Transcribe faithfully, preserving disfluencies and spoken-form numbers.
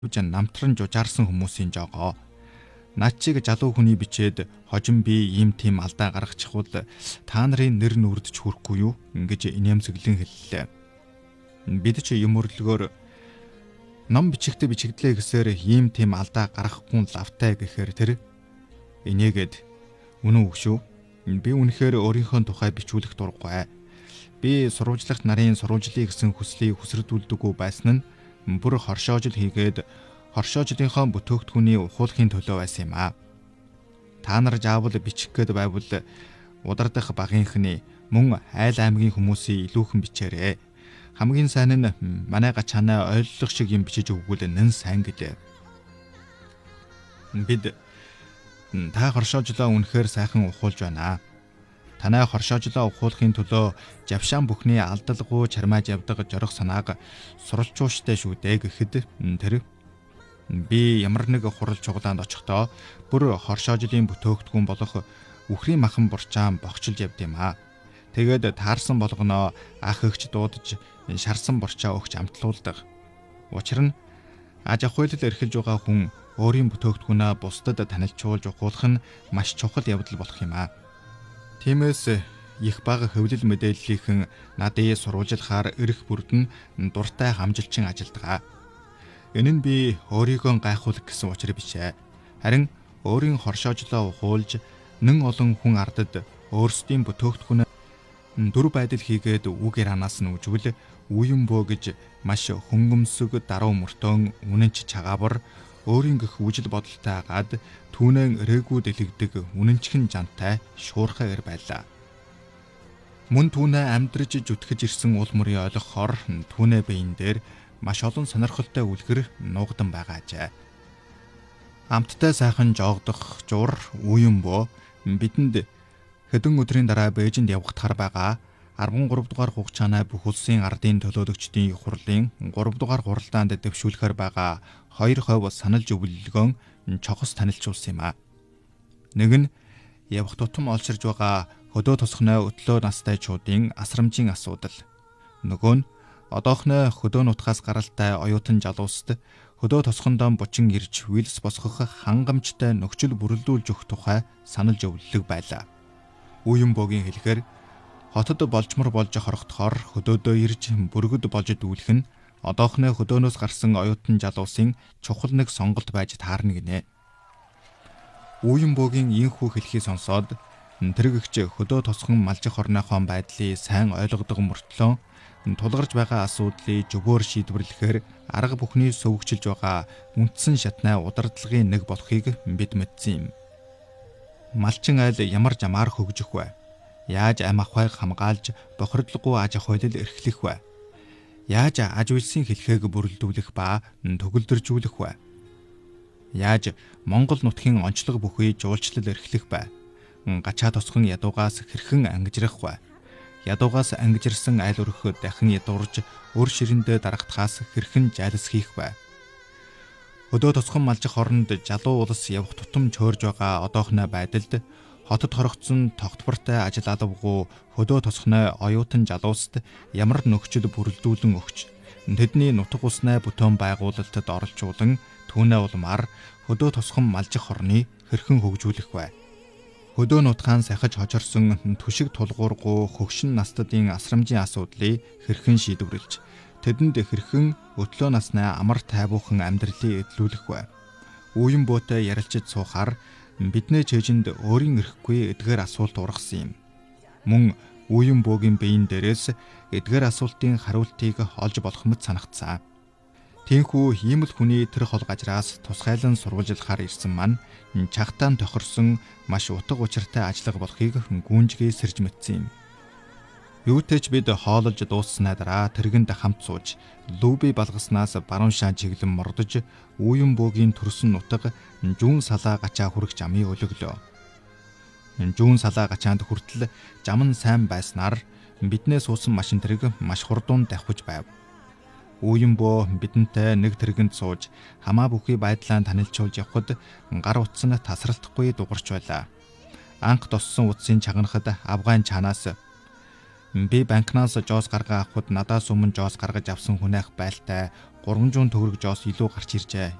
Жан намтран жужаарсан хүмүүсийн жогоо. Над чиг залуу хүний бичээд хожим би ийм тийм алдаа гаргачихвал та нарын нэр нүрдэж хүрэхгүй юу ингэж инээмсэглэн хэллээ. Бид ч юм өрлөгөөр ном бичигтээ бичигдлээ гэсээр ийм тийм алдаа гаргахгүй лавтай гэхээр тэр инээгээд үнэн үг шүү. Би үнэхээр өөрийнхөө тухай бичүүлэх дурггүй. Би сурвалжлагч нарын сурвалжлыг гэсэн хүслийг хүсэрдүүлдэггүй байсан нь бүр хоршоожл хийгээд хоршоожлынхоо бүтээгдэхүүний ухуулахын төлөө байсан юм аа. Та нар заавал бичих гээд байвал удардах багийнхны мөн айл аймгийн хүмүүсийн илүүхэн бичээрэй. Хамгийн сайн нь манай гачаанаа ойлгох шиг юм бичиж өгвөл нэн сайн гэлээ. Бид та хоршоожлоо үнэхээр сайхан ухуулж байна. Танай хоршоожлоо ухуулахын төлөө завшаан бүхний алдалгүй чармааж явдаг жорох санааг суралцууштай шүү дээ гэхэд тэр би ямар нэг хурал чуглаанд очихдоо бүр хоршоожлын бүтээгдэхүүн болох үхрийн махан бурчаан богчилж явд юм аа. Тэгээд таарсан болгоноо ах эгч дуудаж шарсан бурчаа өгч амтлуулдаг. Учир нь аж ахуйлал эрхэлж байгаа хүн өөрийн бүтээгдэхүүнээ бусдад танилцуулж ухуулах нь маш чухал явдал болох юм аа. Тиймээс их бага хөвлөл мэдээллийнхэн надад сурвалжлахаар эрх бүрдэн дуртай хамжилчин ажилдгаа. Энэ нь би өөрийгөө гайхуулах гэсэн учир биш ээ. Харин өөрийн хоршоожлоо ухуулж нэн олон хүн ардад өөрсдийн бүтээгдэхүүнээ дүр байдал хийгээд үг ярианаас нь үжигэл үеийн бөө гэж маш хөнгөмсөг даруй мөртөн үнэнч чагаавар өөрийн гих үжил бодолтой гад түүнэн эрээгүй дэлгдэг үнэнчхэн жантай шуурхай эр байлаа. Мөн түүнээ амьдрж зүтгэж ирсэн уул мөрийн ойлгохоор түүнээ биен дээр маш олон сонирхолтой үлгэр нуугдан байгаа ажээ. Амттай сайхан жоогдох жур үеийн бөө бидэнд хэдэн өдрийн дараа Бээжинд явагдахаар байгаа арван гурав дугаар хугацааны бүх улсын ардын төлөөлөгчдийн хурлын гурав дугаар хуралдаанд дэвшүүлэхээр байгаа хоёр хувь санал зөвлөлгөөн чохос танилцуулсан юм а. Нэг нь явах тутам олширж байгаа хөдөө тосгоны өтлөө настайчуудын асрамжийн асуудал. Нөгөө нь одоохны хөдөө нутгаас гаралтай оюутан залуусд хөдөө тосгондоо бучин ирж вилс босгох хангамжтай нөхцөл бүрэлдүүлж өгөх тухай санал зөвлөлөг байлаа. Үеийн богийн хэлэхээр хотод болжмор болж хорогдохоор хөдөөдөө ирж бүргэд болж дүүлэх нь одоохны хөдөөнөөс гарсан оюутан залуусын чухал нэг сонголт байж таарна гинэ. Үеийн богийн ийхүү хэлхийг сонсоод тэрэгч хөдөө тосгон малжих орныхоо байдлыг сайн ойлгодог мөртлөө тулгарч байгаа асуудлыг зөвөр шийдвэрлэхээр арга бүхний сөвөгчилж байгаа үндсэн шатнай удирдлагын нэг болохыг бид мэдсэн юм. Малчин айл ямар жамаар хөгжих вэ? Яаж ам ахуйг хамгаалж бохирдлоггүй аж ахуйлал эрхлэх вэ? Яаж аж үйлсийн хэлхээг бүрэлдүүлэх ба төгөлдржүүлэх вэ? Яаж Монгол нутгийн онцлог бүхий жуулчлал эрхлэх вэ? Гачаа тосгон ядуугаас хэрхэн ангижрах вэ? Ядуугаас ангижирсан айл өрх дахин ядуурж өр ширэндээ дарагдахаас хэрхэн жайлс хийх вэ? Хөдөө тосгон малжих оронд жалуу улс явах тутам чөөрж байгаа одоохны байдалд хотод хорогдсон тогтвортой ажил алавгүй хөдөө тосгоны оюутан залуусд ямар нөхцөл бүрэлдүүлэн өгч тэдний нутаг усны бүтээн байгуулалтад оролцуулан түүнээ улмаар хөдөө тосгон малжих орны хэрхэн хөгжүүлэх вэ? Хөдөө нутгаан сахиж хожорсон түшиг тулгуургүй хөгшин настадын асрамжийн асуудлыг хэрхэн шийдвэрлэж тэдэнд хэрхэн өтлөө насны амар тайвуухан амьдралыг эдлүүлэх вэ? Үеийн бөөтэй ярилцаж суухаар бидний чэжинд өөрийн эрэхгүй эдгээр асуулт ургасан юм. Мөн үеийн бөөгийн биеийн дээрээс эдгээр асуултын хариултыг олж болох мэт санагдсан. Тэнхүү ийм л хүний тэр хол гажраас тусгайлан сурвалжлахаар ирсэн маань чагтаан тохирсон маш утга учиртай ажиллага болохыг гүнжгээ сэрж мэдсэн юм. Юутэйч бид хоололж дуусснаа дараа тэргэнд хамт сууж лүби балгаснаас баруун шаа чиглэн мордож үеийн бөөгийн төрсөн нутаг жүүн салаа гачаа хүрэх жамыг өлөглөө. Жүүн салаа гачаанд хүртэл жам нь сайн байснаар биднээ суусан машин тэрэг маш хурдуун давхиж байв. Үеийн бөө бидэнтэй нэг тэргэнд сууж хамаа бүхий байдлаа танилцуулж явхад гар утас нь тасралтгүй дугарч байлаа. Анх тоссон утсын чаганахад Афган чанаас би банкнаас жоос гаргаа авахд надаас өмнө жоос гаргаж авсан хүнийх байлтай гурамжуун төгрөг жоос илүү гарч иржээ.